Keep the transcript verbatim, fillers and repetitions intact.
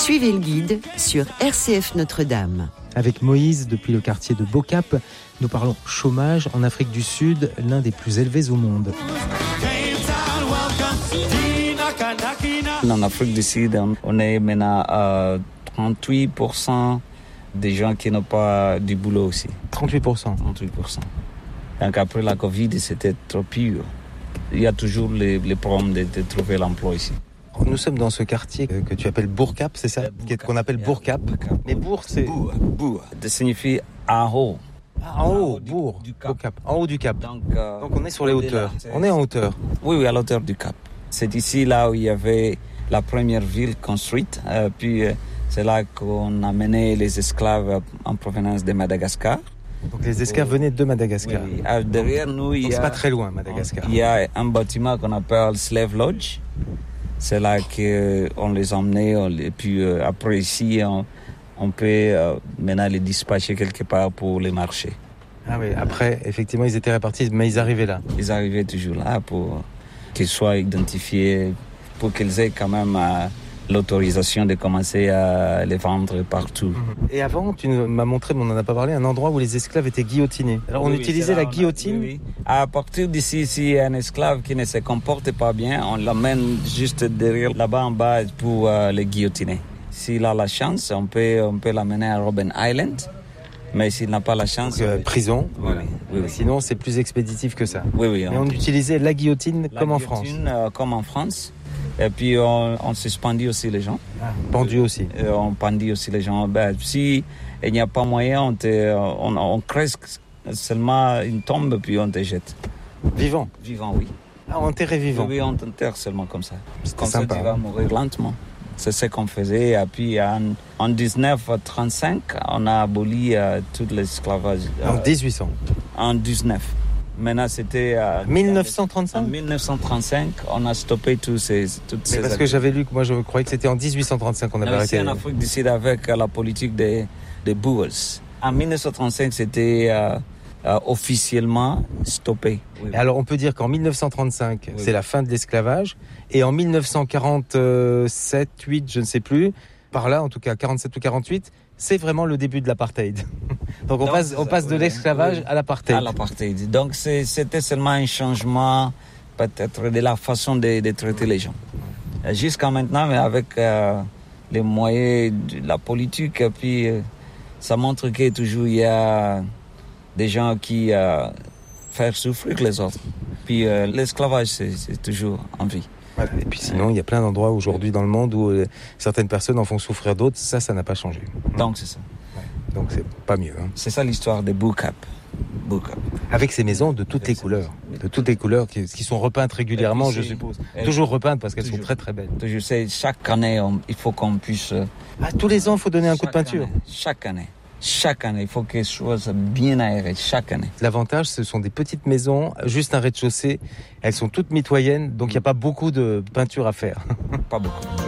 Suivez le guide sur R C F Notre-Dame. Avec Moïse, depuis le quartier de Bocap, nous parlons chômage en Afrique du Sud, l'un des plus élevés au monde. En Afrique du Sud, on est maintenant à trente-huit pour cent des gens qui n'ont pas du boulot aussi. trente-huit pour cent trente-huit pour cent. Donc après la Covid, c'était trop pire. Il y a toujours les, les problèmes de, de trouver l'emploi ici. Nous sommes dans ce quartier que tu appelles Bourkap, c'est ça? Bourkap. Qu'on appelle Bourkap. Mais Bourg, c'est... Bourg, Bourg. Ça signifie en haut. Ah, en haut, du, Bourg, du cap. Bourkap. En haut du Cap. Donc, euh, Donc on est sur les hauteurs. Là, on est en hauteur. Oui, oui, à la hauteur du Cap. C'est ici, là où il y avait la première ville construite. Euh, puis euh, c'est là qu'on a mené les esclaves en provenance de Madagascar. Donc les esclaves oui. venaient de Madagascar. Oui, oui. Derrière nous, il y a... c'est pas très loin, Madagascar. Il y a un bâtiment qu'on appelle Slave Lodge. C'est là qu'on les emmenait. Et puis euh, après ici, on, on peut euh, maintenant les dispatcher quelque part pour les marchés. Ah oui, après, effectivement, ils étaient répartis, mais ils arrivaient là. Ils arrivaient toujours là pour qu'ils soient identifiés, pour qu'ils aient quand même euh, l'autorisation de commencer à les vendre partout. Et avant, tu m'as montré, mais on n'en a pas parlé, un endroit où les esclaves étaient guillotinés. Alors on oui, utilisait la guillotine. Oui, oui. À partir d'ici, s'il y a un esclave qui ne se comporte pas bien, on l'emmène juste derrière, là-bas en bas, pour euh, le guillotiner. S'il a la chance, on peut, on peut l'amener à Robben Island. Mais s'il n'a pas la chance... Donc, euh, prison. Oui, oui, oui, oui. Sinon, c'est plus expéditif que ça. Oui, oui. Mais on, on utilisait la guillotine la comme guillotine, en France. Euh, comme en France. Et puis, on, on suspendit aussi les gens. Ah, pendu aussi. Et on pendit aussi les gens. Ben, si il n'y a pas moyen, on, te, on, on crée seulement une tombe, puis on te jette. Vivant? Vivant, oui. Ah, enterré vivant? Oui, on t'enterre seulement comme ça. C'était comme sympa. ça, tu vas mourir lentement. C'est ce qu'on faisait. Et puis, en, en dix-neuf trente-cinq, on a aboli euh, tout l'esclavage. En euh, dix-huit cents? En dix-neuf. Maintenant, c'était... Euh, dix-neuf cent trente-cinq? En dix-neuf cent trente-cinq, on a stoppé tous ces, toutes ces... Mais parce que j'avais lu, que moi je croyais que c'était en dix-huit cent trente-cinq qu'on avait arrêté. C'est en Afrique du Sud avec euh, la politique des, des Boers. En dix-neuf cent trente-cinq, c'était euh, euh, officiellement stoppé. Oui. Alors on peut dire qu'en dix-neuf cent trente-cinq, oui. c'est la fin de l'esclavage. Et en dix-neuf cent quarante-sept, huit, je ne sais plus, par là en tout cas, quarante-sept ou quarante-huit, c'est vraiment le début de l'apartheid. Donc on Donc, passe, on passe de oui, l'esclavage oui. à l'apartheid. À l'apartheid. Donc c'est, c'était seulement un changement peut-être de la façon de, de traiter les gens. Jusqu'à maintenant, mais avec euh, les moyens de la politique, puis euh, ça montre que toujours il y a des gens qui euh, font souffrir les autres. Puis euh, l'esclavage, c'est, c'est toujours en vie. Voilà. Et puis sinon, il y a plein d'endroits aujourd'hui dans le monde où euh, certaines personnes en font souffrir d'autres. Ça, ça n'a pas changé. Donc c'est ça. Ouais. Donc c'est pas mieux. Hein. C'est ça l'histoire de Bourkap. Bourkap. Avec ces maisons de toutes les couleurs, de toutes les couleurs qui, qui sont repeintes régulièrement, je suppose. Toujours repeintes parce qu'elles toujours, sont très très belles. Je sais, chaque année, on, il faut qu'on puisse... Ah, tous les ans, il faut donner un coup de peinture. Année, chaque année. Chaque année, il faut qu'elles soient bien aérées, chaque année. L'avantage, ce sont des petites maisons, juste un rez-de-chaussée. Elles sont toutes mitoyennes, donc il n'y a pas beaucoup de peinture à faire. Pas beaucoup.